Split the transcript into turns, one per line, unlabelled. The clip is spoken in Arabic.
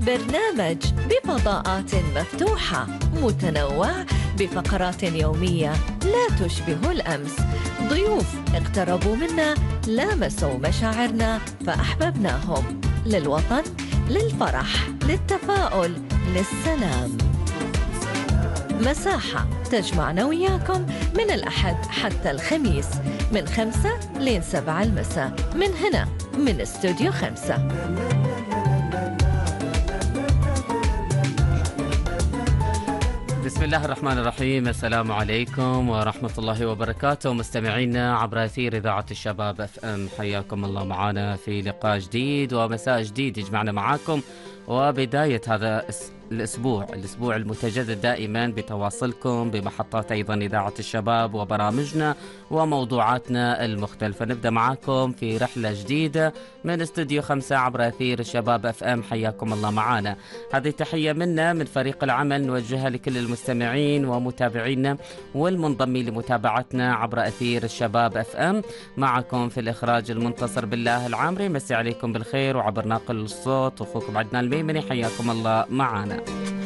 برنامج بفضاءات مفتوحة متنوع بفقرات يومية لا تشبه الأمس. ضيوف اقتربوا منا، لامسوا مشاعرنا فأحببناهم. للوطن، للفرح، للتفاؤل، للسلام. مساحة تجمعنا وياكم من الأحد حتى الخميس من 5 لين 7 المساء من هنا من استوديو 5.
بسم الله الرحمن الرحيم. السلام عليكم ورحمة الله وبركاته مستمعينا عبر أثير إذاعة الشباب FM. حياكم الله معنا في لقاء جديد ومساء جديد يجمعنا معاكم، وبداية هذا الأسبوع المتجدد دائما بتواصلكم بمحطات أيضا إذاعة الشباب وبرامجنا وموضوعاتنا المختلفة. نبدأ معاكم في رحلة جديدة من استوديو 5 عبر أثير الشباب FM. حياكم الله معنا. هذه تحية منا من فريق العمل نوجهها لكل المستمعين ومتابعينا والمنضمين لمتابعتنا عبر أثير الشباب FM. معكم في الإخراج المنتصر بالله العامري. مسي عليكم بالخير، وعبر ناقل الصوت أخوكم عدنان الميمني. حياكم الله معنا.